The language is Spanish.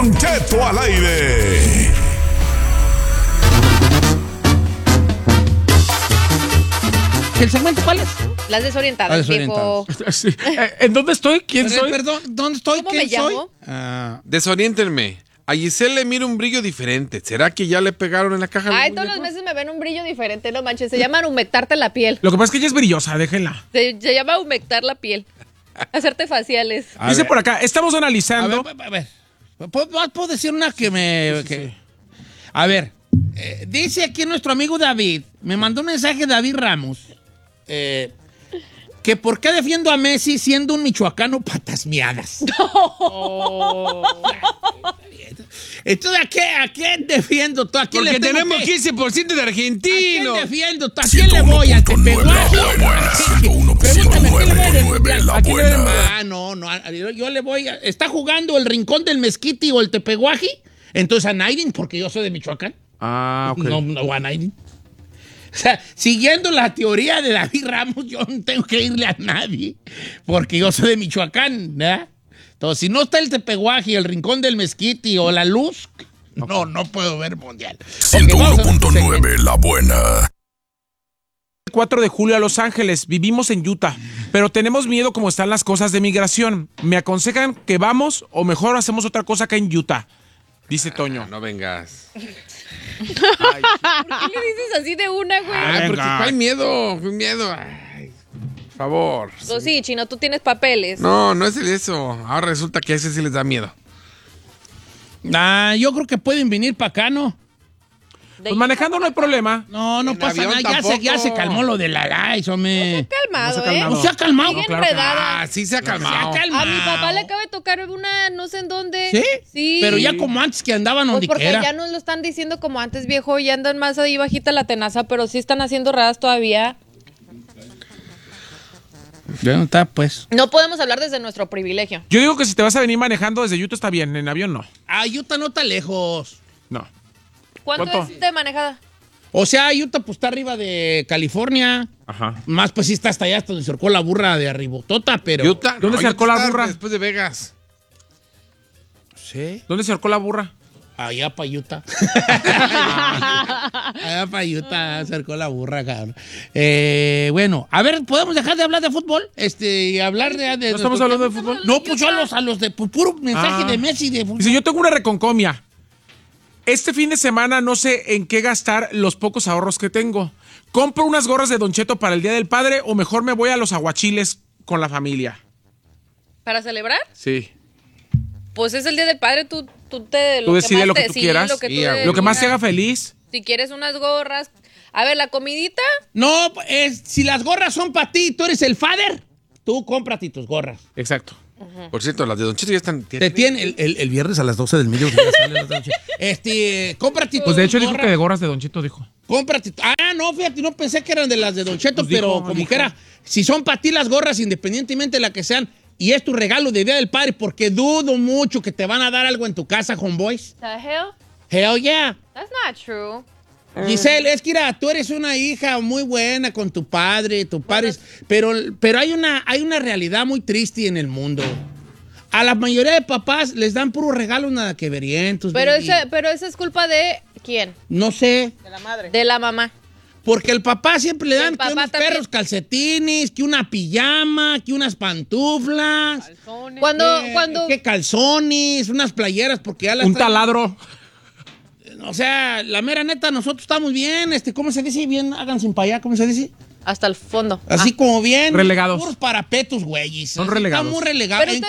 Don Cheto al aire. ¿El segmento cuál es? Las desorientadas, viejo. Sí. ¿En dónde estoy? ¿Quién soy? Perdón, ¿dónde estoy? ¿Cómo ¿Quién me soy? llamo? Desoriéntenme. A Giselle le mira un brillo diferente. ¿Será que ya le pegaron en la caja? Ay, todos los meses me ven un brillo diferente, no manches. Se llama humectarte la piel. Lo que pasa es que ella es brillosa, déjenla. Se llama humectar la piel. Hacerte faciales. Dice por acá, estamos analizando. A ver. ¿Puedo decir una que me... A ver, dice aquí nuestro amigo David, me mandó un mensaje David Ramos, que por qué defiendo a Messi siendo un michoacano patas miadas. Entonces, ¿a quién defiendo? ¿A quién Porque le tengo tenemos que- 15% de ¿A quién argentinos. defiendo? ¿A quién le voy? ¿Al Tepehuaji? Pregúntame, ¿a quién le voy del Mundial? ¿A quién le voy? No, yo le voy a... ¿Está jugando el Rincón del Mezquite o el Tepehuaji? Entonces a Nairin, porque yo soy de Michoacán. Ah, ok. No a Nairin. O sea, siguiendo la teoría de David Ramos, yo no tengo que irle a nadie, porque yo soy de Michoacán, ¿verdad? Entonces, si no está el Tepehuaji, el Rincón del Mezquite o la Luz, no puedo ver Mundial. 101.9 La Buena. 4 de julio a Los Ángeles. Vivimos en Utah, pero tenemos miedo como están las cosas de migración. ¿Me aconsejan que vamos o mejor hacemos otra cosa acá en Utah? Dice Toño. No vengas. ¿Por qué le dices así de una, güey? Ay, porque venga. hay miedo. Ay, por favor. Pues sí, Chino, tú tienes papeles. No es eso. Ahora resulta que a ese sí les da miedo. Yo creo que pueden venir para acá, ¿no? Pues manejando no hay problema. No En pasa avión nada. Ya se tampoco. calmó lo de la Lice, hombre. Calmado, No se ha calmado. No se ha calmado. Sigue claro que no. enredada. Sí se ha calmado. Se ha calmado. A mi papá le acaba de tocar una, no sé en dónde. ¿Sí? Sí. Pero ya como antes que andaban Pues donde porque quiera. ya no lo están diciendo como antes, viejo, y andan más ahí bajita la tenaza, pero sí están haciendo radas todavía. Ya no está, pues. No podemos hablar desde nuestro privilegio. Yo digo que si te vas a venir manejando desde Utah está bien, en avión no. Utah no está lejos. No. ¿Cuánto ¿Cuánto? es de manejada? O sea, Utah pues está arriba de California. Ajá. Más pues sí está hasta allá, hasta donde cercó la burra de arribotota, pero... Utah. ¿Dónde se sacó la Utah está burra? Después de Vegas. Sí. ¿Dónde se ahorcó la burra? Allá para Utah. Allá para Utah acercó la burra, cabrón. Bueno, a ver, ¿podemos dejar de hablar de fútbol? Y hablar de... ¿No estamos hablando de fútbol? No, pues yo a los de pues, puro mensaje de Messi de fútbol. Dice, yo tengo una reconcomia. Este fin de semana no sé en qué gastar los pocos ahorros que tengo. ¿Compro unas gorras de Don Cheto para el Día del Padre o mejor me voy a los aguachiles con la familia? ¿Para celebrar? Sí. Pues es el Día del Padre, tú decides lo que tú quieras. Lo que más te haga feliz. Si quieres unas gorras. A ver, la comidita. No, si las gorras son para ti, tú eres el father, tú cómprate tus gorras. Exacto. Por cierto, las de Don Cheto ya están... Te tienen el viernes a las 12 del mediodía. Cómprate tus Pues de hecho dijo gorras. que de gorras de Don Cheto dijo. Cómprate. No, fíjate, no pensé que eran de las de Don Cheto, Pues pero dijo, como dijo. que era, si son para ti las gorras, independientemente de la que sean, y es tu regalo de Día del Padre, porque dudo mucho que te van a dar algo en tu casa, homeboys. The hell? Hell yeah. That's not true. Giselle, es que mira, tú eres una hija muy buena con tu padre, pero hay una realidad muy triste en el mundo. A la mayoría de papás les dan puros regalos nada que verientos. Pero baby. esa es culpa de ¿quién? No sé. De la mamá. Porque el papá siempre le Y el dan que papá unos también. perros calcetines, que una pijama, que unas pantuflas. Cuando Que calzones, unas playeras, porque ya las Un traen- taladro. O sea, la mera neta, nosotros estamos bien, ¿cómo se dice? Bien, hagan sin para allá, ¿cómo se dice? hasta el fondo. Así como bien. Relegados. Puros parapetos, güeyes. Son Así, relegados. Está muy relegado. Pero